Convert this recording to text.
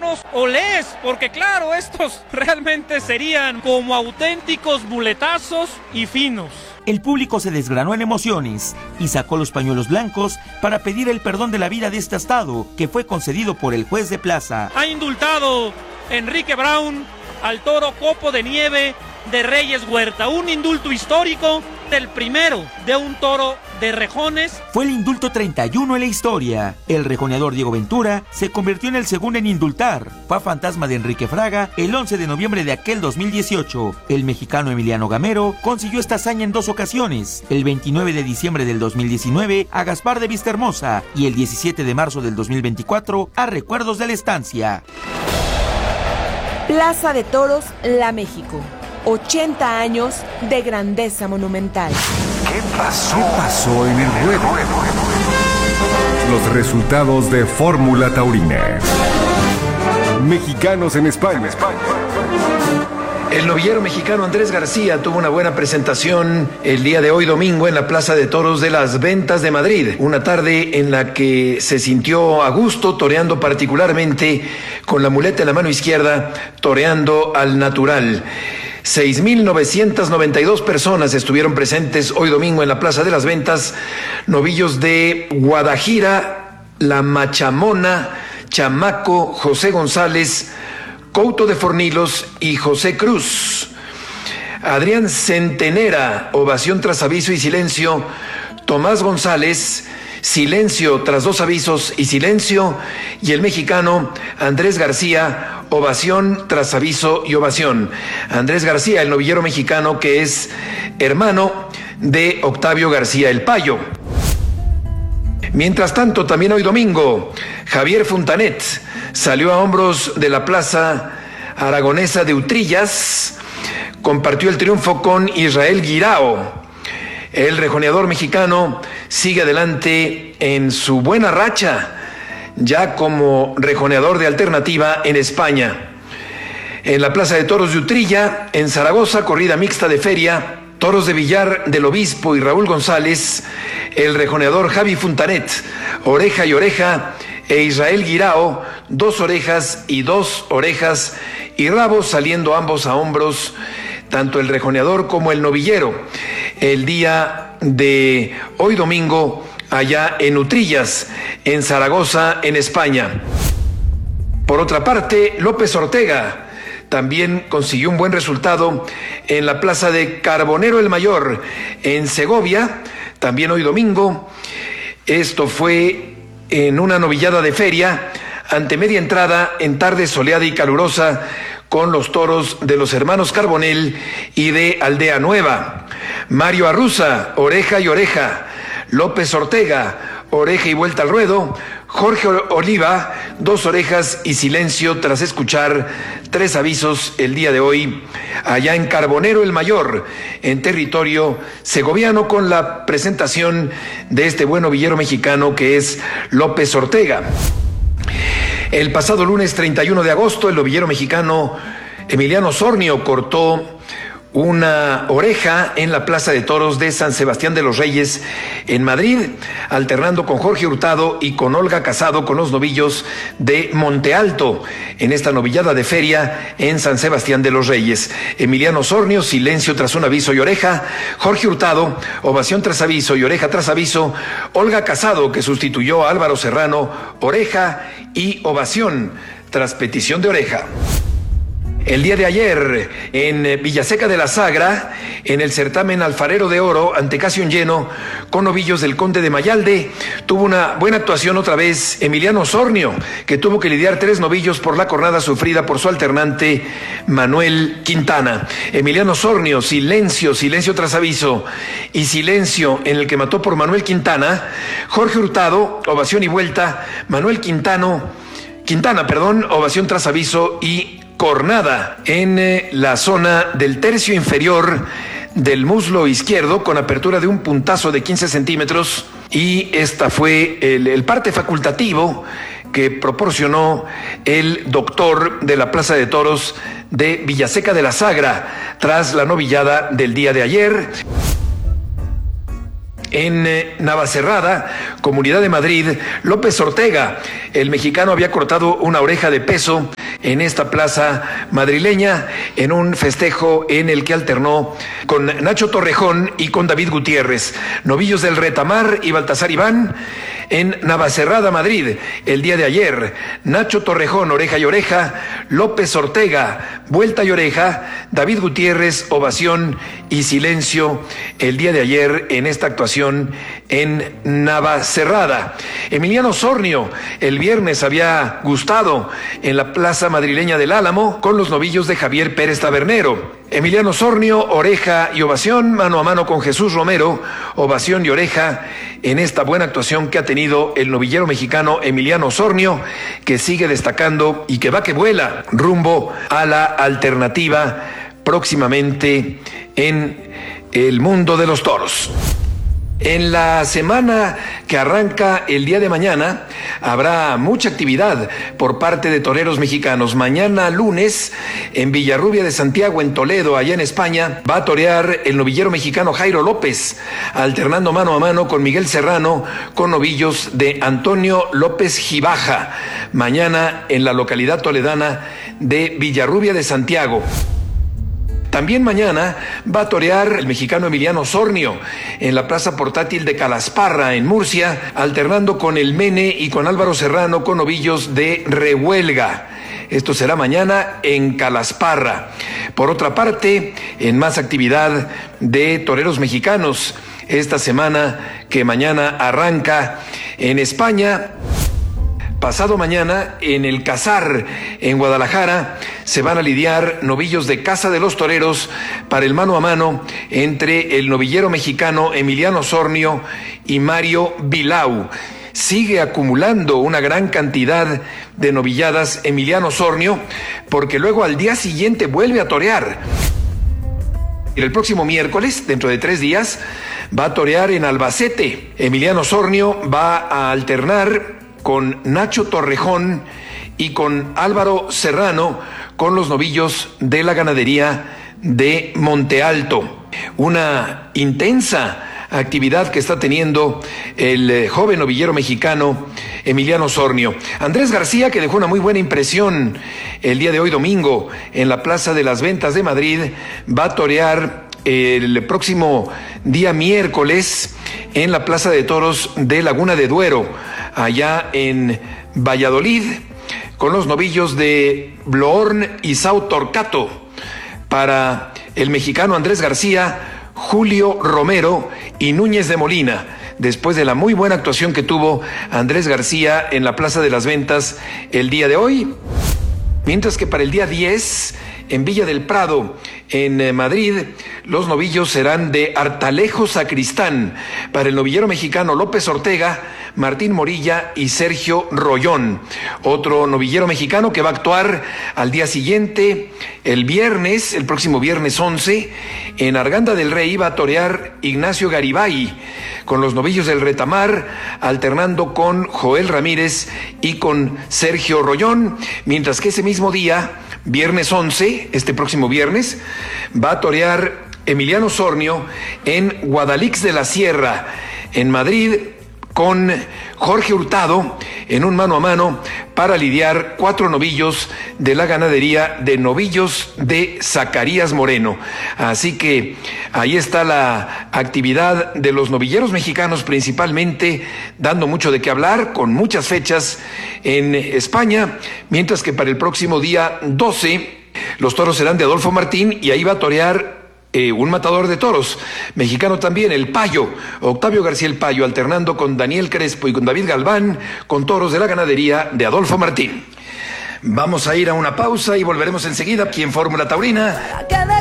mexicanos olés, porque claro, estos realmente serían como auténticos muletazos y finos. El público se desgranó en emociones y sacó los pañuelos blancos para pedir el perdón de la vida de este estado, que fue concedido por el juez de plaza. Ha indultado Enrique Brown al toro Copo de Nieve de Reyes Huerta, un indulto histórico, del primero de un toro de rejones. Fue el indulto 31 en la historia. El rejoneador Diego Ventura se convirtió en el segundo en indultar. Fue a fantasma de Enrique Fraga el 11 de noviembre de aquel 2018. El mexicano Emiliano Gamero consiguió esta hazaña en 2 ocasiones. El 29 de diciembre del 2019 a Gaspar de Vistahermosa y el 17 de marzo del 2024 a Recuerdos de la Estancia. Plaza de Toros, La México. 80 años de grandeza monumental. ¿Qué pasó en el ruedo? Los resultados de Fórmula Taurina. Mexicanos en España. El novillero mexicano Andrés García tuvo una buena presentación el día de hoy domingo en la Plaza de Toros de Las Ventas de Madrid. Una tarde en la que se sintió a gusto toreando, particularmente con la muleta en la mano izquierda, toreando al natural. 6,992 personas estuvieron presentes hoy domingo en la Plaza de las Ventas. Novillos de Guadajira, La Machamona, Chamaco, José González, Couto de Fornilos y José Cruz. Adrián Centenera, ovación tras aviso y silencio. Tomás González, silencio tras 2 avisos y silencio. Y el mexicano Andrés García, ovación tras aviso y ovación. Andrés García, el novillero mexicano que es hermano de Octavio García el Payo. Mientras tanto, también hoy domingo, Javier Fontanet salió a hombros de la Plaza Aragonesa de Utrillas, compartió el triunfo con Israel Guirao. El rejoneador mexicano sigue adelante en su buena racha, ya como rejoneador de alternativa en España. En la Plaza de Toros de Utrilla, en Zaragoza, corrida mixta de feria, toros de Villar del Obispo y Raúl González, el rejoneador Javi Fontanet, oreja y oreja, e Israel Guirao, 2 orejas y 2 orejas, y rabos saliendo ambos a hombros, tanto el rejoneador como el novillero. El día de hoy domingo, allá en Utrillas, en Zaragoza, en España. Por otra parte, López Ortega también consiguió un buen resultado en la Plaza de Carbonero el Mayor, en Segovia, también hoy domingo. Esto fue en una novillada de feria, ante media entrada, en tarde soleada y calurosa, con los toros de los hermanos Carbonell y de Aldea Nueva. Mario Arruza, oreja y oreja. López Ortega, oreja y vuelta al ruedo. Jorge Oliva, 2 orejas y silencio tras escuchar 3 avisos el día de hoy, allá en Carbonero el Mayor, en territorio segoviano, con la presentación de este buen novillero mexicano que es López Ortega. El pasado lunes 31 de agosto, el novillero mexicano Emiliano Sornio cortó una oreja en la Plaza de Toros de San Sebastián de los Reyes en Madrid, alternando con Jorge Hurtado y con Olga Casado, con los novillos de Monte Alto, en esta novillada de feria en San Sebastián de los Reyes. Emiliano Sornio, silencio tras un aviso y oreja. Jorge Hurtado, ovación tras aviso y oreja tras aviso. Olga Casado, que sustituyó a Álvaro Serrano, oreja y ovación tras petición de oreja. El día de ayer, en Villaseca de la Sagra, en el certamen Alfarero de Oro, ante casi un lleno, con novillos del Conde de Mayalde, tuvo una buena actuación otra vez Emiliano Sornio, que tuvo que lidiar 3 novillos por la cornada sufrida por su alternante Manuel Quintana. Emiliano Sornio, silencio, silencio tras aviso y silencio en el que mató por Manuel Quintana. Jorge Hurtado, ovación y vuelta. Manuel Quintana, ovación tras aviso y cornada en la zona del tercio inferior del muslo izquierdo, con apertura de un puntazo de 15 centímetros, y esta fue el parte facultativo que proporcionó el doctor de la Plaza de Toros de Villaseca de la Sagra tras la novillada del día de ayer. En Navacerrada, Comunidad de Madrid, López Ortega, el mexicano, había cortado una oreja de peso en esta plaza madrileña, en un festejo en el que alternó con Nacho Torrejón y con David Gutiérrez. Novillos del Retamar y Baltasar Iván en Navacerrada, Madrid, el día de ayer. Nacho Torrejón, oreja y oreja. López Ortega, vuelta y oreja. David Gutiérrez, ovación y silencio el día de ayer en esta actuación en Navacerrada. Emiliano Osornio el viernes había gustado en la plaza madrileña del Álamo con los novillos de Javier Pérez Tabernero. Emiliano Osornio, oreja y ovación, mano a mano con Jesús Romero, ovación y oreja en esta buena actuación que ha tenido el novillero mexicano Emiliano Osornio, que sigue destacando y que va que vuela rumbo a la alternativa próximamente en el mundo de los toros. En la semana que arranca el día de mañana habrá mucha actividad por parte de toreros mexicanos. Mañana lunes en Villarrubia de Santiago, en Toledo, allá en España, va a torear el novillero mexicano Jairo López, alternando mano a mano con Miguel Serrano, con novillos de Antonio López Gibaja, mañana en la localidad toledana de Villarrubia de Santiago. También mañana va a torear el mexicano Emiliano Osornio en la plaza portátil de Calasparra, en Murcia, alternando con el Mene y con Álvaro Serrano, con novillos de Rehuelga. Esto será mañana en Calasparra. Por otra parte, en más actividad de toreros mexicanos, esta semana que mañana arranca en España, pasado mañana en el Casar, en Guadalajara, se van a lidiar novillos de Casa de los Toreros para el mano a mano entre el novillero mexicano Emiliano Osornio y Mario Vilau. Sigue acumulando una gran cantidad de novilladas Emiliano Osornio, porque luego al día siguiente vuelve a torear. El próximo miércoles, dentro de 3 días, va a torear en Albacete. Emiliano Osornio va a alternar con Nacho Torrejón y con Álvaro Serrano, con los novillos de la ganadería de Monte Alto. Una intensa actividad que está teniendo el joven novillero mexicano Emiliano Osornio. Andrés García, que dejó una muy buena impresión el día de hoy domingo en la Plaza de las Ventas de Madrid, va a torear el próximo día miércoles en la Plaza de Toros de Laguna de Duero, allá en Valladolid, con los novillos de Bloorn y Sao Torcato. Para el mexicano Andrés García, Julio Romero y Núñez de Molina, después de la muy buena actuación que tuvo Andrés García en la Plaza de las Ventas el día de hoy. Mientras que para el día 10, en Villa del Prado, en Madrid, los novillos serán de Artalejo Sacristán, para el novillero mexicano López Ortega, Martín Morilla y Sergio Rollón. Otro novillero mexicano que va a actuar al día siguiente, el viernes, el próximo viernes 11, en Arganda del Rey va a torear Ignacio Garibay, con los novillos del Retamar, alternando con Joel Ramírez y con Sergio Rollón, mientras que ese mismo día, viernes 11, este próximo viernes, va a torear Emiliano Osornio en Guadalix de la Sierra, en Madrid, con Jorge Hurtado en un mano a mano para lidiar 4 novillos de la ganadería de novillos de Zacarías Moreno. Así que ahí está la actividad de los novilleros mexicanos, principalmente dando mucho de qué hablar, con muchas fechas en España, mientras que para el próximo día 12 los toros serán de Adolfo Martín y ahí va a torear un matador de toros, mexicano también, el Payo, Octavio García el Payo, alternando con Daniel Crespo y con David Galván, con toros de la ganadería de Adolfo Martín. Vamos a ir a una pausa y volveremos enseguida aquí en Fórmula Taurina.